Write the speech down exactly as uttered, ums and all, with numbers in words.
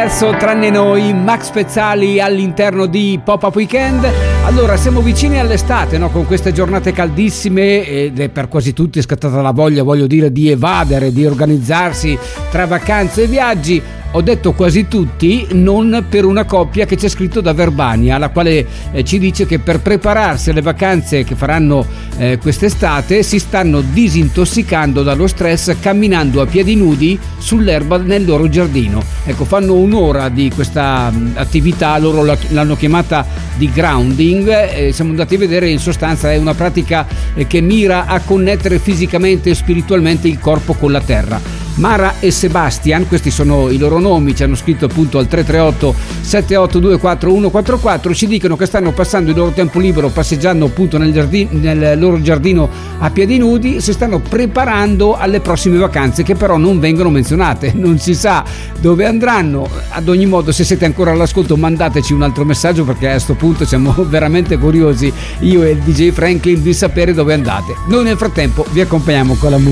diverso tranne noi, Max Pezzali all'interno di Pop-Up Weekend. Allora, siamo vicini all'estate, no? Con queste giornate caldissime ed è per quasi tutti è scattata la voglia, voglio dire, di evadere, di organizzarsi tra vacanze e viaggi. Ho detto quasi tutti, non per una coppia che c'è scritto da Verbania, la quale eh, ci dice che per prepararsi alle vacanze che faranno eh, quest'estate si stanno disintossicando dallo stress camminando a piedi nudi sull'erba nel loro giardino. Ecco, fanno un'ora di questa mh, attività, loro la, l'hanno chiamata di grounding, eh, siamo andati a vedere, in sostanza è una pratica eh, che mira a connettere fisicamente e spiritualmente il corpo con la terra. Mara e Sebastian, questi sono i loro nomi, ci hanno scritto appunto al tre tre otto sette otto due quattro uno quattro quattro, ci dicono che stanno passando il loro tempo libero passeggiando appunto nel, giardino, nel loro giardino a piedi nudi, si stanno preparando alle prossime vacanze che però non vengono menzionate, non si sa dove andranno. Ad ogni modo, se siete ancora all'ascolto, mandateci un altro messaggio, perché a questo punto siamo veramente curiosi, io e il D J Franklin, di sapere dove andate. Noi nel frattempo vi accompagniamo con la musica.